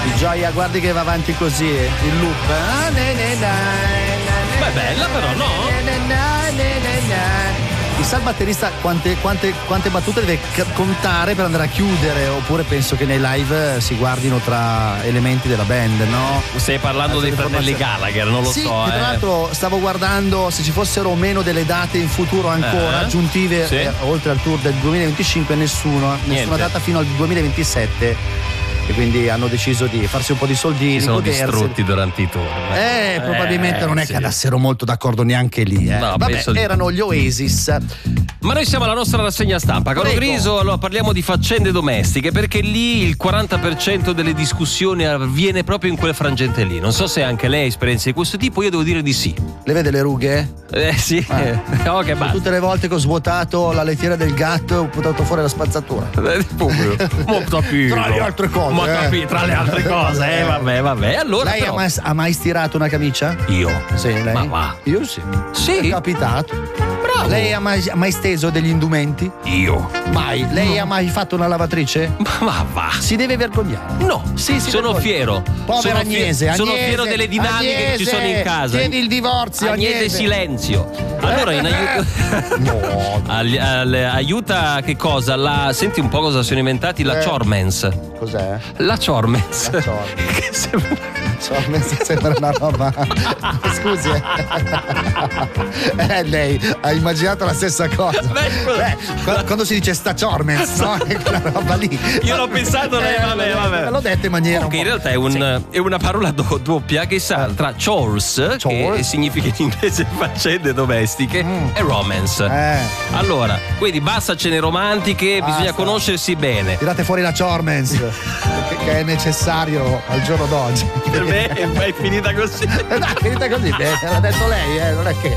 Di gioia, guardi che va avanti così, il loop. Beh, bella però, no? Chissà il batterista quante battute deve contare per andare a chiudere, oppure penso che nei live si guardino tra elementi della band, no? Stai parlando dei fratelli Gallagher, non lo sì, so. Tra l'altro stavo guardando se ci fossero o meno delle date in futuro ancora aggiuntive, sì. Oltre al tour del 2025 nessuna data fino al 2027. E quindi hanno deciso di farsi un po' di soldini. Si sono distrutti durante i tour. Probabilmente non è che andassero molto d'accordo neanche lì. No, vabbè, erano gli Oasis. Ma noi siamo alla nostra rassegna stampa, caro Griso. Allora parliamo di faccende domestiche, perché lì il 40% delle discussioni avviene proprio in quel frangente lì. Non so se anche lei ha esperienze di questo tipo, io devo dire di sì. Le vede le rughe? Sì. No, che basta. Tutte le volte che ho svuotato la lettiera del gatto ho buttato fuori la spazzatura. Molto più. Tra le altre cose. Tra le altre cose, vabbè. Allora, lei ha mai stirato una camicia? Io? Sì, lei? Ma va. Io sì. Sì? È capitato. Bravo. Lei ha mai steso degli indumenti? Io? Mai. Lei ha mai fatto una lavatrice? Ma va. Si deve vergognare. No, sì, sono fiero. Povera Agnese. Sono fiero delle dinamiche che ci sono in casa. Chiedi il divorzio, Agnese. Silenzio. Allora, in aiuto. Aiuta che cosa? Senti un po' cosa sono inventati? La Chormens. Cos'è? La Chormens. Chormens sembra una roba. Scusi. Lei ha immaginato la stessa cosa. Quando si dice sta Chormens, no? È quella roba lì. Io l'ho pensato, vabbè. L'ho detto in maniera. Che in realtà è una parola doppia che sa tra chores, che significa in inglese faccende domestiche, e romance. Allora, quindi basta cene romantiche, bisogna conoscersi bene. Tirate fuori la Chormens, che è necessario al giorno d'oggi. Per me è finita così. Dai, finita così, l'ha detto lei, non è che.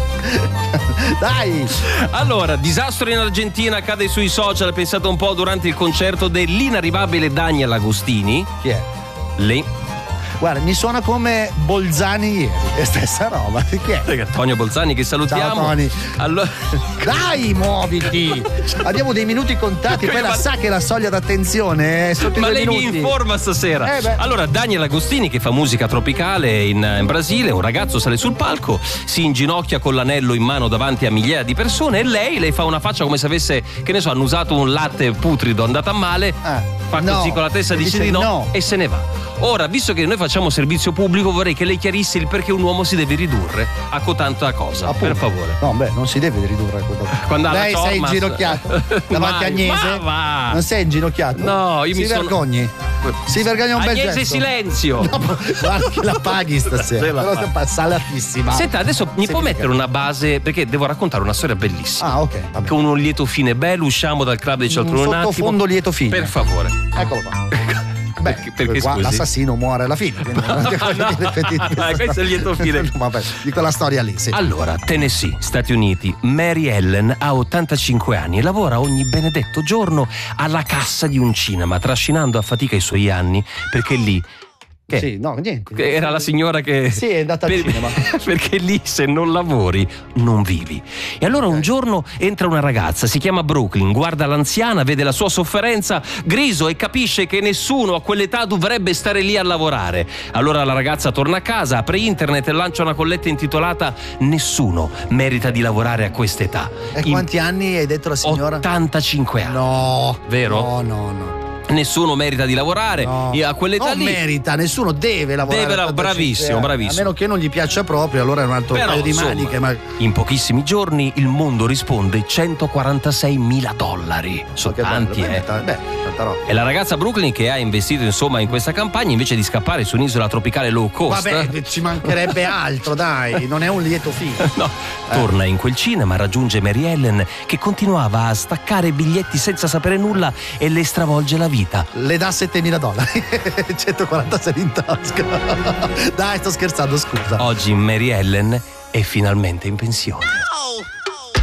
Dai! Allora, disastro in Argentina, accade sui social, pensate un po' durante il concerto dell'inarrivabile Daniel Agostini. Chi è? Lei. Guarda, mi suona come Bolzani ieri, è stessa roba. Chi è? Antonio Bolzani, che salutiamo. Ciao Tony. Allora... Dai, muoviti! Abbiamo dei minuti contati, poi la sa che la soglia d'attenzione è sotto i 2 minuti. Ma lei mi informa stasera. Allora, Daniel Agostini, che fa musica tropicale in Brasile, un ragazzo sale sul palco, si inginocchia con l'anello in mano davanti a migliaia di persone e lei fa una faccia come se avesse, che ne so, annusato un latte putrido andato a male, fa così con la testa, dice di no e se ne va. Ora, visto che noi facciamo servizio pubblico, vorrei che lei chiarisse il perché un uomo si deve ridurre a cotanta cosa. Appunto. Per favore. No, non si deve ridurre a cotanta. Quando lei sei inginocchiato davanti a Agnese? Non sei inginocchiato? No, io mi vergogni. Si vergogna un bel gesto. Agnese, silenzio. No, guarda che la paghi stasera. Però salatissima. Senta, adesso mi può mettere una base, perché devo raccontare una storia bellissima. Ok. Con un lieto fine bello, usciamo dal club dei cialtroni un attimo. Sottofondo lieto fine. Per favore. Eccolo qua. Perché qua l'assassino muore alla fine. Questo è il lieto fine. Vabbè, di quella storia lì, sì. Allora, Tennessee, Stati Uniti. Mary Ellen ha 85 anni e lavora ogni benedetto giorno alla cassa di un cinema, trascinando a fatica i suoi anni, perché lì Sì, no, niente. Era la signora che... Sì, è andata al cinema. Perché lì se non lavori non vivi. E allora un giorno entra una ragazza, si chiama Brooklyn, guarda l'anziana, vede la sua sofferenza, Griso, e capisce che nessuno a quell'età dovrebbe stare lì a lavorare. Allora la ragazza torna a casa, apre internet e lancia una colletta intitolata "Nessuno merita di lavorare a quest'età". E quanti anni hai detto la signora? 85 anni. No. Vero? No. Nessuno merita di lavorare a quell'età non lì. Merita, nessuno deve lavorare. Bravissimo. A meno che non gli piaccia proprio, allora è un altro paio di maniche. Ma in pochissimi giorni il mondo risponde $146.000. Sono tanti, tanta roba. E la ragazza Brooklyn, che ha investito insomma in questa campagna, invece di scappare su un'isola tropicale low cost, vabbè, ci mancherebbe altro, dai, non è un lieto fine. No, torna in quel cinema, raggiunge Mary Ellen, che continuava a staccare biglietti senza sapere nulla e le stravolge la vita. Le dà $7.000, 146 in tasca. Dai, sto scherzando, scusa. Oggi Mary Ellen è finalmente in pensione.